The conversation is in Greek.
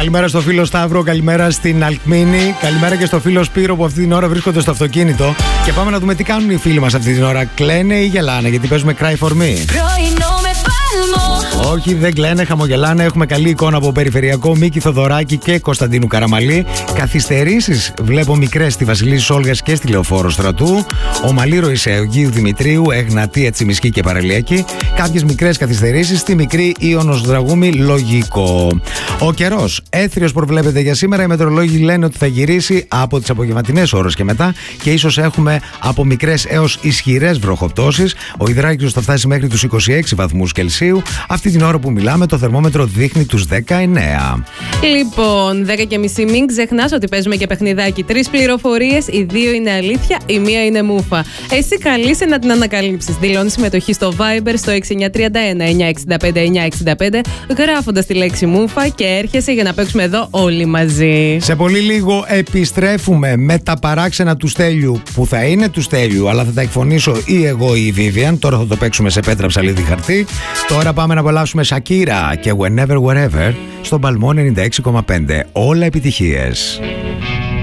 Καλημέρα στο φίλο Σταύρο, καλημέρα στην Αλκμίνη, καλημέρα και στο φίλο Σπύρο που αυτή την ώρα βρίσκονται στο αυτοκίνητο. Και πάμε να δούμε τι κάνουν οι φίλοι μας αυτή την ώρα. Κλαίνε ή γελάνε, γιατί παίζουμε Cry for Me. Όχι, δεν κλαίνε, χαμογελάνε. Έχουμε καλή εικόνα από περιφερειακό Μίκη Θοδωράκη και Κωνσταντίνου Καραμαλή. Καθυστερήσεις βλέπω μικρές στη Βασιλίσσης Όλγας και στη Λεωφόρο Στρατού. Ομαλήρο Ισαεογείου Δημητρίου, Εγνατία, Τσιμισκή και Παραλιακή. Κάποιες μικρές καθυστερήσεις στη μικρή Ιωνος Δραγούμη, λογικό. Ο καιρός έθριος προβλέπεται για σήμερα. Οι μετεωρολόγοι λένε ότι θα γυρίσει από τις απογευματινές ώρες και μετά και ίσως έχουμε από μικρές έως ισχυρές βροχοπτώσεις. Ο υδράκιος θα φτάσει μέχρι τους 26 βαθμούς Κελσίου. Αυτή την ώρα που μιλάμε, το θερμόμετρο δείχνει τους 19. Λοιπόν, 10:30, μην ξεχνάς ότι παίζουμε και παιχνιδάκι. 3 πληροφορίες, οι 2 είναι αλήθεια, η 1 είναι μούφα. Εσύ καλείσαι να την ανακαλύψεις. Δηλώνεις συμμετοχή στο Viber στο 6931 965 965, γράφοντας τη λέξη μούφα και έρχεσαι για να παίξουμε εδώ όλοι μαζί. Σε πολύ λίγο επιστρέφουμε με τα παράξενα του Στέλιου, που θα είναι του Στέλιου, αλλά θα τα εκφωνήσω ή εγώ ή η Vivian. Τώρα θα το παίξουμε σε πέτρα, ψαλίδι, χαρτί. Τώρα πάμε να απολαύσουμε Shakira και Whenever Wherever στον Παλμό 96,5. Όλα επιτυχίες.